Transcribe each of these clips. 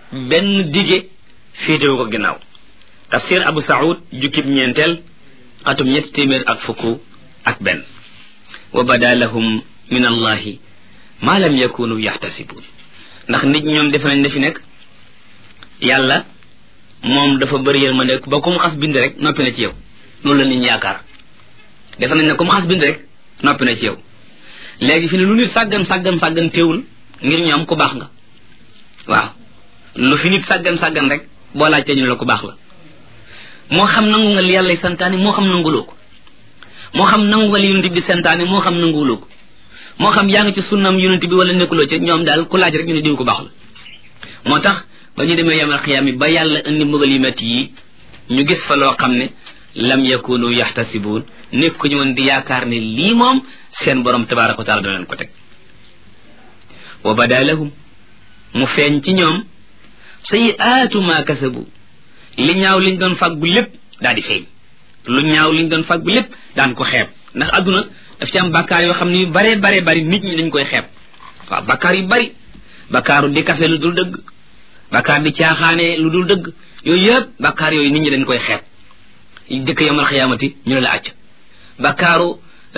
benn dige féetewu ko ginnaaw. tafsir Abu Saoud jukkib ñeenteel atum 321. wa bada lahum min allahi ma lam yakunu yaxtasibun. ndax nit ñoom defe nañ ne fi nekk yàlla moom dafa bëri yërmande ba ku mu xas bind rek noppi na ci yow. loolu la nit ñi yaakaar defe nañ ne ku mu xas bind rek noppi na ci yow. léegi fi ne lu nit sàggan teewul ngir ñoom ku baax nga. waaw lu fi nit sàggan rek boo laajtee ñu la ku baax la. moo xam nangu nga li yàlla santaane moo xam nanguloo ko. moo xam nangu nga li yonent bi santaane moo xam nanguloo ko. moo xam yaa ngi ci sunnam yonent bi wala nekkuloo ci ñoom daal ku laaj rek ñu ne diw ku baax la. moo tax ba ñu demee yamal xiyaam yi ba yàlla indi mbugal yu metti yi ñu gis fa loo xam ne lam yakunu yaxtasibuun nekkuñu woon di yaakaar ne lii moom seen borom tabaaraka wa taala dana leen ko teg. wa bada lahum mu feeñ ci ñoom sayyi'aatu ma kasabu li ñaaw liñ doon fàggu lépp daal di feeñ. lu ñaaw liñ doon fàggu lépp daan ko xeeb ndax adduna daf ci am bakkaar yoo xam ne yu bare bari nit ñi dañ koy xeeb. waaw bakkaar yu bari bakkaaru di kafe lu dul dëgg bakkaar di caaxaane lu dul dëgg yooyu yëpp bakkaar yooyu nit ñi dañ koy xeeb. dëkk yawmal xiyaamati ñu ne la acc bakkaaru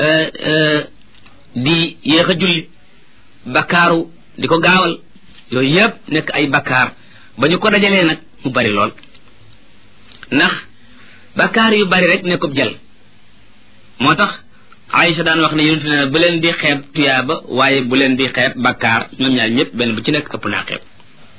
di yéex a julli bakkaaru di ko gaawal yooyu yëpp nekk ay bakkaar ba ñu ko dajalee nag mu bari lool. ndax bakkaar yu bari rek nekkub jël moo tax Aïcha daan wax ne yonent ne bu leen di xeeb tuyaaba waaye bu leen di xeeb bakkaar ñoom ñaar ñëpp benn bu ci nekk ëpp naa xeeb.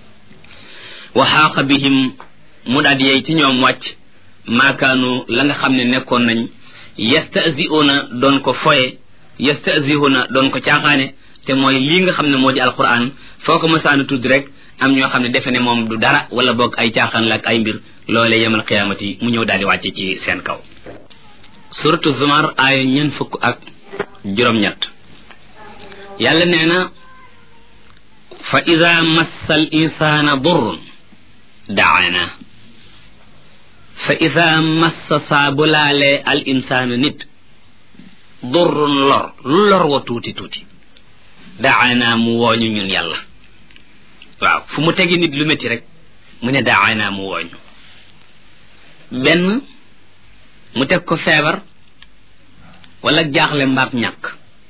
wa xaaqa bihim mu daal di yey ci ñoom wàcc maakaanu la nga xam ne nekkoon nañ yastahzi'una doon ko foye yastahzi'una doon ko caaxaane te mooy lii nga xam ne moo di alquran foo ko mësaana tudd rek am ñoo xam ne defe ne moom du dara wala boog ay caaxaan la ak ay mbir loolee yemal qiyaamati mu ñëw daal di wàcce ci seen kaw. suratu Zumar aaya 40 yàlla nee na fa ida massa al insana durrun daana fa ida massa saabu laalee al insaana nit durrun lor lu lor wa tuuti daana mu wooñu ñun yàlla. waaw fu mu tegi nit lu métti rek mu ne daana mu wooñu. benn mu teg ko feebar wala jaaxle mbaab ñàkk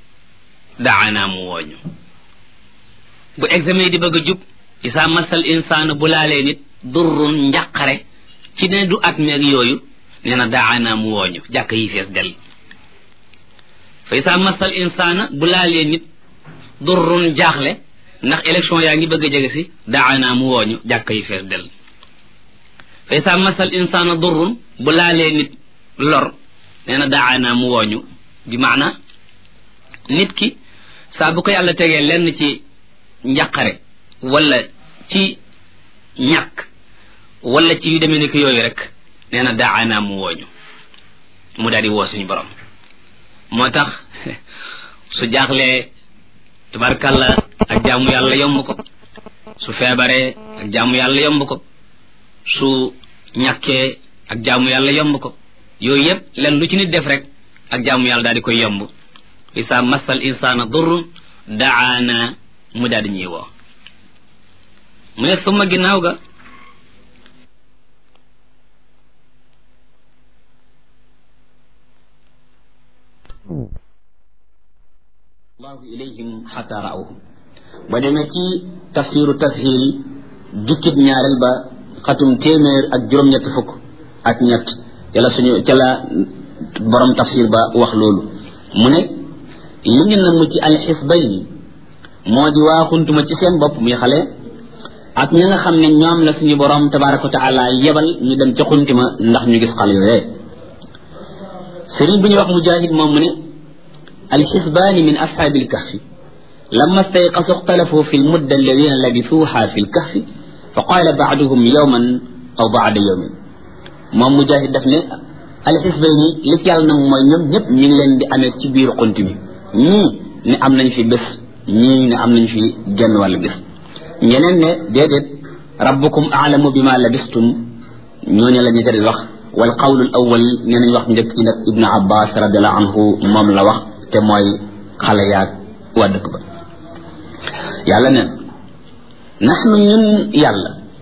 daana mu wooñu. bu examen yi di bëgg a jub isa masal insaana bu laalee nit durrun njàqare ci ne du at meeg yooyu nee na daana mu wooñu jàkk yi fees del. fa isa masal insaana bu laalee nit durrun jaaxle ndax élection yaa ngi bëgg a jege si daana mu wooñu jàkk yi fees del. fa isa masal insaana durrun bu laalee nit lor nee na daana mu wooñu bi maana nit ki saa bu ko yàlla tegee lenn ci njàqare wala ci ñàkk wala ci yu demee ni ko yooyu rek nee na daana mu wooñu mu daal di woo suñu borom. moo tax su jaaxlee tubarkalla ak jaamu yàlla yomb ko su feebaree ak jaamu yàlla yomb ko su ñàkkee ak jaamu yàlla yomb ko yooyu yëpp len lu ci nit def rek ak jaamu yàlla daal di koy yomb. isa massal insaana durrun daana mu daal di ñuy woo. mu ne suma ginnaaw ga allahu ilayhim xata raawhum ba demee ci tafsiru tashil jukkib ñaareel ba xatum téeméer ak juróom-ñett fukk ak ñett ca la borom tafsir ba wax loolu. mu ne li ñu namm ci alxisbayni moo di waaxuntuma ci seen bopp muy xale ak ñi nga xam ne ñoom la suñu borom tabaraka wa taala yebal ñu dem ca xuntima ndax ñu gis xale yooyee. sëriñ bu ñu wax mujahid moom mu ne alxisbaani min ashaabi alkahfi lamma stayqasu ixtalafu fi lmudda alladina labisuuha fi lkahfi fa qaala baaduhum yowman aw baada yowmin. moom mujahid daf ne alxisbayni li ci yàlla nag mooy ñoom ñëpp ñu ngi leen di amee ci biir xunti mi ñii ne am nañ fi bés ñii ne am nañ fi genn wàllu bés ñeneen ne déedéet rabbukum aalamu bima labistum ñooñu la ñu tëdd wax. wal qawlu al awwal nee nañ wax njëkk ci nag ibnu abbas radiallahu anhu moom la wax te mooy xale yaag waa dëkk ba. yàlla neen naxnu ñun yàlla